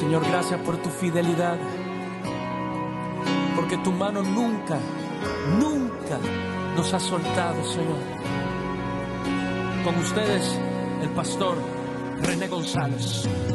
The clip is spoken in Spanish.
Señor, gracias por tu fidelidad, porque tu mano nunca, nunca nos ha soltado, Señor. Con ustedes, el pastor René González.